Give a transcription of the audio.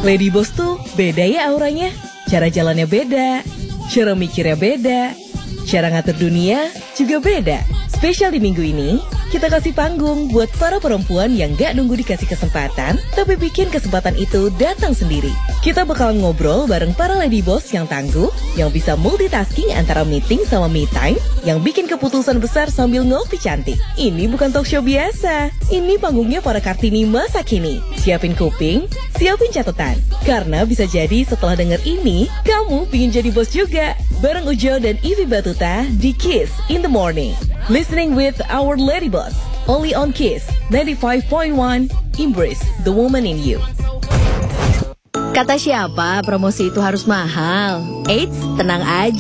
Lady Boss tuh beda ya auranya. Cara jalannya beda, cara mikirnya beda, cara ngatur dunia juga beda. Spesial di minggu ini, kita kasih panggung buat para perempuan yang gak nunggu dikasih kesempatan, tapi bikin kesempatan itu datang sendiri. Kita bakal ngobrol bareng para Lady Boss yang tangguh, yang bisa multitasking antara meeting sama me time, yang bikin keputusan besar sambil ngopi cantik. Ini bukan talk show biasa, ini panggungnya para Kartini masa kini. Siapin kuping, siapin catatan, karena bisa jadi setelah denger ini, kamu pingin jadi bos juga. Bareng Ujo dan Ivy Batuta di Kiss in the Morning. Listening with our Lady Boss, only on Kiss 95.1, embrace the woman in you. Kata siapa promosi itu harus mahal? Eits, tenang aja.